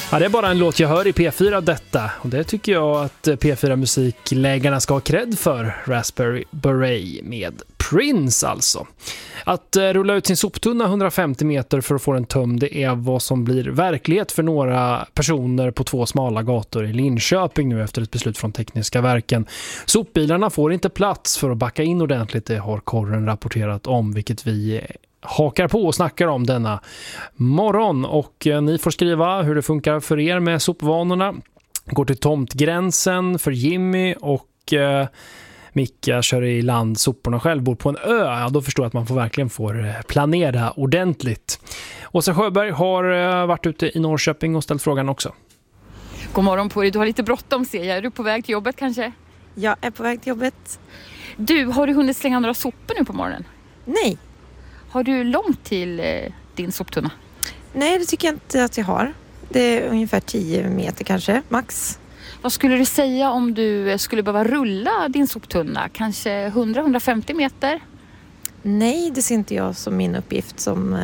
Ja, det är bara en låt jag hör i P4 detta, och det tycker jag att P4 musiklägarna ska ha cred för. Raspberry Beret med Prince alltså. Att rulla ut sin soptunna 150 meter för att få den tömd, det är vad som blir verklighet för några personer på 2 smala gator i Linköping nu efter ett beslut från Tekniska verken. Sopbilarna får inte plats för att backa in ordentligt, det har Korren rapporterat om, vilket vi hakar på och snackar om denna morgon. Och ni får skriva hur det funkar för er med sopvanorna. Går till tomtgränsen för Jimmy och Micka kör i land soporna själv, bor på en ö. Ja, då förstår jag att man verkligen får planera ordentligt. Åsa Sjöberg har varit ute i Norrköping och ställt frågan också. God morgon på dig, du har lite bråttom ser jag. Är du på väg till jobbet kanske? Jag är på väg till jobbet. Du, har du hunnit slänga några sopor nu på morgonen? Nej. Har du långt till din soptunna? Nej, det tycker jag inte att jag har. Det är ungefär 10 meter kanske, max. Vad skulle du säga om du skulle behöva rulla din soptunna? Kanske 100-150 meter? Nej, det ser inte jag som min uppgift som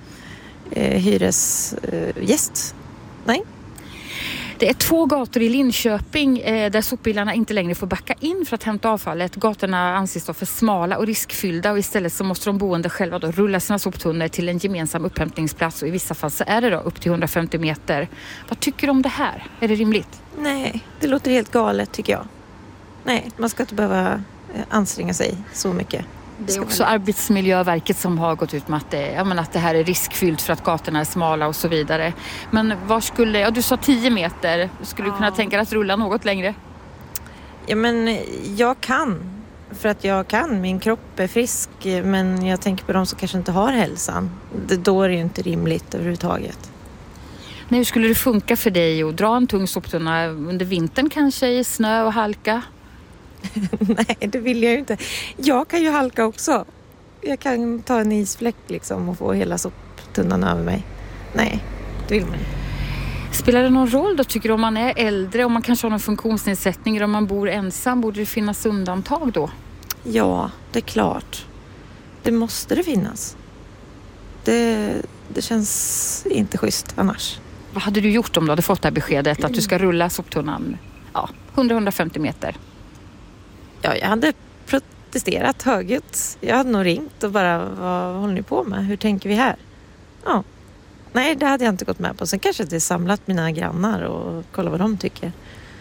hyresgäst. Nej. Det är 2 gator i Linköping där sopbilarna inte längre får backa in för att hämta avfallet. Gatorna anses då för smala och riskfyllda, och istället så måste de boende själva då rulla sina soptunnor till en gemensam upphämtningsplats, och i vissa fall så är det då upp till 150 meter. Vad tycker du om det här? Är det rimligt? Nej, det låter helt galet tycker jag. Nej, man ska inte behöva anstränga sig så mycket. Det är också Arbetsmiljöverket som har gått ut med att det här är riskfyllt för att gatorna är smala och så vidare. Men du sa 10 meter. Skulle du kunna tänka dig att rulla något längre? Ja, men jag kan. För att jag kan. Min kropp är frisk. Men jag tänker på de som kanske inte har hälsan. Då är det ju inte rimligt överhuvudtaget. Nej, hur skulle det funka för dig att dra en tung soptunna under vintern kanske i snö och halka? Nej, det vill jag ju inte. Jag kan ju halka också. Jag kan ta en isfläck liksom och få hela soptunnan över mig. Nej, det vill man inte. Spelar det någon roll då tycker du om man är äldre, om man kanske har någon funktionsnedsättning eller om man bor ensam? Borde det finnas undantag då? Ja, det är klart. Det måste det finnas. Det känns inte schysst annars. Vad hade du gjort om du hade fått det här beskedet att du ska rulla soptunnan 100-150 meter? Ja, jag hade protesterat högljutt. Jag hade nog ringt och bara, vad håller ni på med? Hur tänker vi här? Ja. Nej, det hade jag inte gått med på. Sen kanske det samlat mina grannar och kolla vad de tycker.